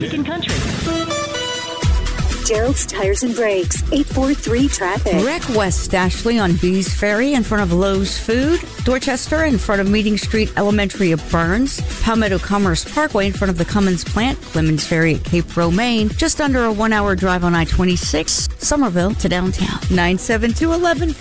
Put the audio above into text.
Country. Gerald's Tires and Brakes, 843 traffic. Wreck West Ashley on Bees Ferry in front of Lowe's Food. Dorchester in front of Meeting Street Elementary of Burns. Palmetto Commerce Parkway in front of the Cummins plant. Clemens Ferry at Cape Romaine. Just under a 1-hour drive on I-26. Somerville to downtown. 972-11